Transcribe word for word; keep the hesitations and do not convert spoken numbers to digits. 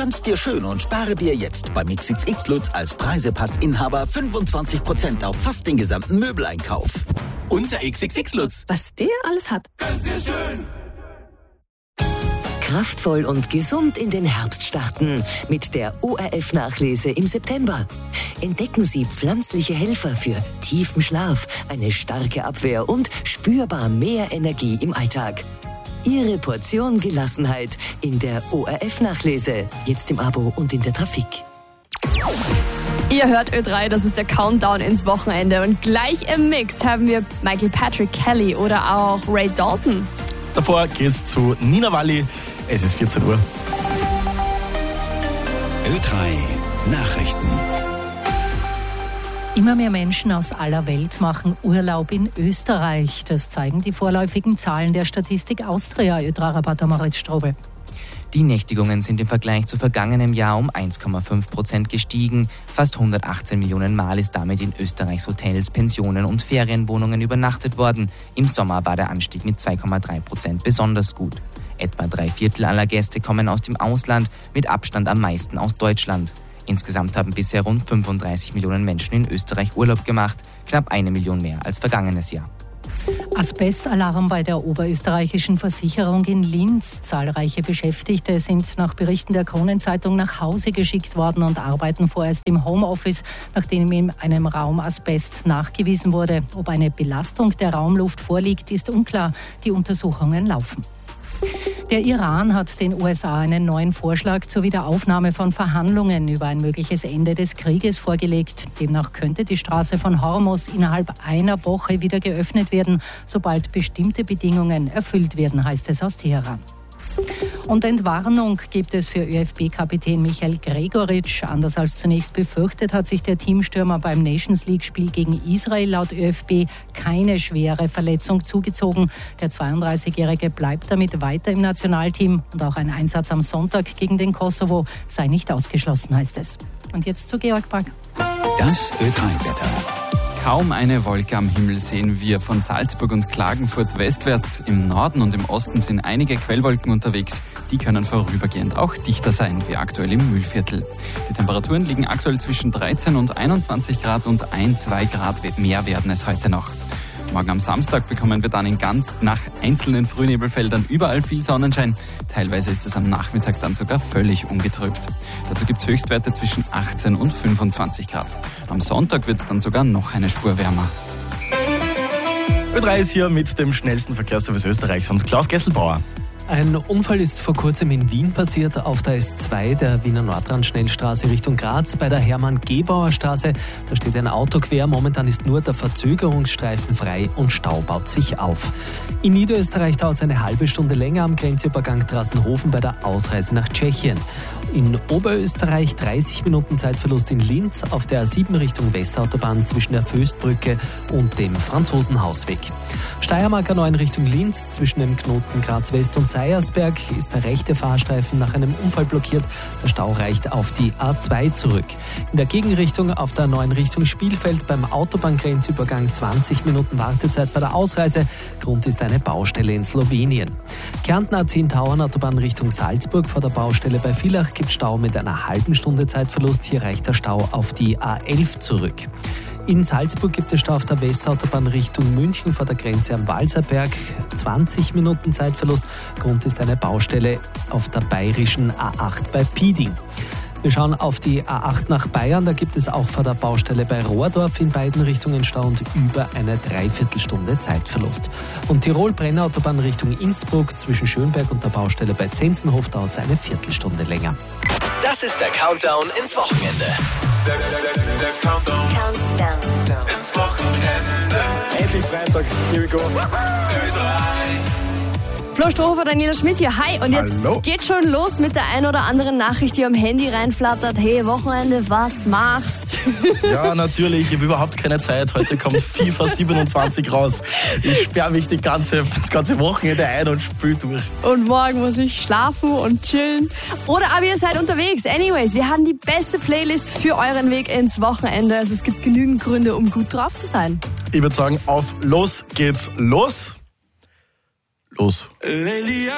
Tanz dir schön und spare dir jetzt beim X X X Lutz als Preisepassinhaber fünfundzwanzig Prozent auf fast den gesamten Möbeleinkauf. Unser X X X Lutz. Was der alles hat. Tanz dir schön. Kraftvoll und gesund in den Herbst starten mit der O R F-Nachlese im September. Entdecken Sie pflanzliche Helfer für tiefen Schlaf, eine starke Abwehr und spürbar mehr Energie im Alltag. Ihre Portion Gelassenheit in der O R F-Nachlese. Jetzt im Abo und in der Trafik. Ihr hört Ö drei, das ist der Countdown ins Wochenende. Und gleich im Mix haben wir Michael Patrick Kelly oder auch Ray Dalton. Davor geht's zu Nina Walli. Es ist vierzehn Uhr. Ö drei Nachrichten. Immer mehr Menschen aus aller Welt machen Urlaub in Österreich. Das zeigen die vorläufigen Zahlen der Statistik Austria. Ö drei Reporter Moritz Strobel. Die Nächtigungen sind im Vergleich zu vergangenem Jahr um eins Komma fünf Prozent gestiegen. Fast hundertachtzehn Millionen Mal ist damit in Österreichs Hotels, Pensionen und Ferienwohnungen übernachtet worden. Im Sommer war der Anstieg mit zwei Komma drei Prozent besonders gut. Etwa drei Viertel aller Gäste kommen aus dem Ausland, mit Abstand am meisten aus Deutschland. Insgesamt haben bisher rund fünfunddreißig Millionen Menschen in Österreich Urlaub gemacht, knapp eine Million mehr als vergangenes Jahr. Asbestalarm bei der oberösterreichischen Versicherung in Linz. Zahlreiche Beschäftigte sind nach Berichten der Kronenzeitung nach Hause geschickt worden und arbeiten vorerst im Homeoffice, nachdem in einem Raum Asbest nachgewiesen wurde. Ob eine Belastung der Raumluft vorliegt, ist unklar. Die Untersuchungen laufen. Der Iran hat den U S A einen neuen Vorschlag zur Wiederaufnahme von Verhandlungen über ein mögliches Ende des Krieges vorgelegt. Demnach könnte die Straße von Hormuz innerhalb einer Woche wieder geöffnet werden, sobald bestimmte Bedingungen erfüllt werden, heißt es aus Teheran. Und Entwarnung gibt es für ÖFB-Kapitän Michael Gregoritsch. Anders als zunächst befürchtet, hat sich der Teamstürmer beim Nations-League-Spiel gegen Israel laut ÖFB keine schwere Verletzung zugezogen. Der zweiunddreißigjährige bleibt damit weiter im Nationalteam und auch ein Einsatz am Sonntag gegen den Kosovo sei nicht ausgeschlossen, heißt es. Und jetzt zu Georg Brack. Das Ö drei Wetter. Kaum eine Wolke am Himmel sehen wir von Salzburg und Klagenfurt westwärts. Im Norden und im Osten sind einige Quellwolken unterwegs. Die können vorübergehend auch dichter sein, wie aktuell im Mühlviertel. Die Temperaturen liegen aktuell zwischen dreizehn und einundzwanzig Grad und ein bis zwei Grad mehr werden es heute noch. Morgen am Samstag bekommen wir dann in ganz nach einzelnen Frühnebelfeldern überall viel Sonnenschein. Teilweise ist es am Nachmittag dann sogar völlig ungetrübt. Dazu gibt es Höchstwerte zwischen achtzehn und fünfundzwanzig Grad. Am Sonntag wird es dann sogar noch eine Spur wärmer. Ö drei ist hier mit dem schnellsten Verkehrsservice Österreichs und Klaus Gesselbauer. Ein Unfall ist vor kurzem in Wien passiert, auf der S zwei der Wiener Nordrand-Schnellstraße Richtung Graz. Bei der Hermann-Gebauer-Straße, da steht ein Auto quer. Momentan ist nur der Verzögerungsstreifen frei und Stau baut sich auf. In Niederösterreich dauert es eine halbe Stunde länger am Grenzübergang Trassenhofen bei der Ausreise nach Tschechien. In Oberösterreich dreißig Minuten Zeitverlust in Linz auf der A sieben Richtung Westautobahn zwischen der Föstbrücke und dem Franzosenhausweg. Steiermark A neun Richtung Linz zwischen dem Knoten Graz-West und Seiersberg ist der rechte Fahrstreifen nach einem Unfall blockiert. Der Stau reicht auf die A zwei zurück. In der Gegenrichtung auf der A neun Richtung Spielfeld beim Autobahngrenzübergang zwanzig Minuten Wartezeit bei der Ausreise. Grund ist eine Baustelle in Slowenien. Kärnten A zehn Tauernautobahn Richtung Salzburg vor der Baustelle bei Villach gibt Stau mit einer halben Stunde Zeitverlust. Hier reicht der Stau auf die A elf zurück. In Salzburg gibt es Stau auf der Westautobahn Richtung München vor der Grenze am Walserberg. zwanzig Minuten Zeitverlust. Grund ist eine Baustelle auf der bayerischen A acht bei Pieding. Wir schauen auf die A acht nach Bayern. Da gibt es auch vor der Baustelle bei Rohrdorf in beiden Richtungen Stau und über eine Dreiviertelstunde Zeitverlust. Und Tirol-Brenner-Autobahn Richtung Innsbruck zwischen Schönberg und der Baustelle bei Zenzenhof dauert es eine Viertelstunde länger. Das ist der Countdown ins Wochenende. Der, der, der, der Countdown. Countdown ins Wochenende. Endlich Freitag, here we go. Ö drei. Flo Strohhofer, Daniela Schmidt hier. Hi, und jetzt Hallo. geht schon los mit der ein oder anderen Nachricht, die am Handy reinflattert. Hey, Wochenende, was machst? Ja, natürlich, ich habe überhaupt keine Zeit. Heute kommt FIFA siebenundzwanzig raus. Ich sperre mich die ganze, das ganze Wochenende ein und spüle durch. Und morgen muss ich schlafen und chillen. Oder aber ihr seid unterwegs. Anyways, wir haben die beste Playlist für euren Weg ins Wochenende. Also es gibt genügend Gründe, um gut drauf zu sein. Ich würde sagen, auf los geht's los. Los.